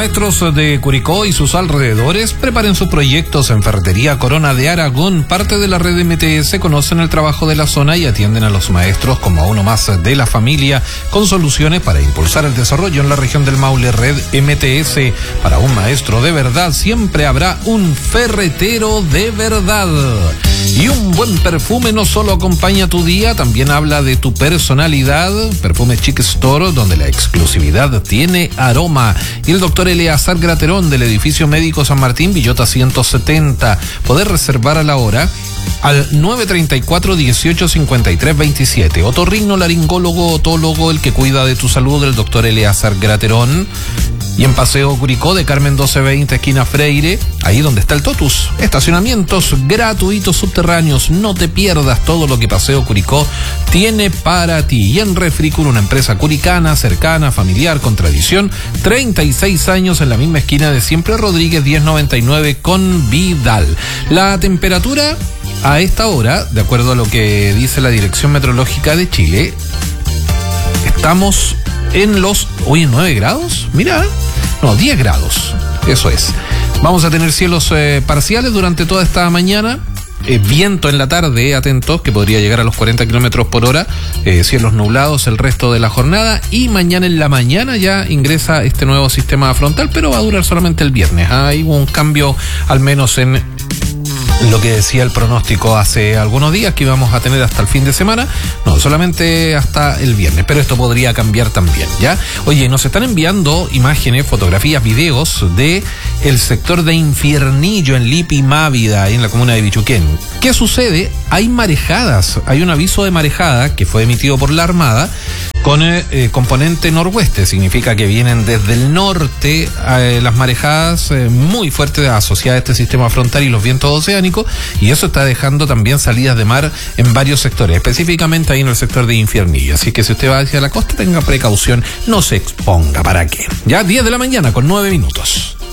Maestros de Curicó y sus alrededores preparen sus proyectos en Ferretería Corona de Aragón. Parte de la red MTS conocen el trabajo de la zona y atienden a los maestros como a uno más de la familia, con soluciones para impulsar el desarrollo en la región del Maule. Red MTS, para un maestro de verdad siempre habrá un ferretero de verdad. Y un buen perfume no solo acompaña tu día, también habla de tu personalidad. Perfume Chic Store, donde la exclusividad tiene aroma. Y el doctor Eleazar Graterón, del edificio médico San Martín, Villota 170. Poder reservar a la hora al 934-1853-27. Otorrinolaringólogo, otólogo, el que cuida de tu salud, el doctor Eleazar Graterón. Y en Paseo Curicó de Carmen 1220, esquina Freire, ahí donde está el Totus. Estacionamientos gratuitos subterráneos. No te pierdas todo lo que Paseo Curicó tiene para ti. Y en Refricur, una empresa curicana, cercana, familiar, con tradición, 36 años en la misma esquina de siempre, Rodríguez 1099 con Vidal. La temperatura a esta hora, de acuerdo a lo que dice la Dirección Meteorológica de Chile, estamos en los... Hoy en 9 grados, mira, no, 10 grados, eso es. Vamos a tener cielos parciales durante toda esta mañana. Viento en la tarde, atentos, que podría llegar a los 40 kilómetros por hora. Cielos nublados el resto de la jornada. Y mañana en la mañana ya ingresa este nuevo sistema frontal, pero va a durar solamente el viernes. Hay un cambio, al menos en lo que decía el pronóstico hace algunos días, que íbamos a tener hasta el fin de semana. No, solamente hasta el viernes, pero esto podría cambiar también, ¿ya? Oye, nos están enviando imágenes, fotografías, videos de el sector de Infiernillo en Lipi Mávida, ahí en la comuna de Bichuquén. ¿Qué sucede? Hay marejadas, hay un aviso de marejada que fue emitido por la Armada con componente noroeste. Significa que vienen desde el norte las marejadas muy fuertes asociadas a este sistema frontal y los vientos oceánicos, y eso está dejando también salidas de mar en varios sectores, específicamente ahí en el sector de Infiernillo. Así que si usted va hacia la costa, tenga precaución, no se exponga. ¿Para qué? Ya 10 de la mañana con 9 minutos.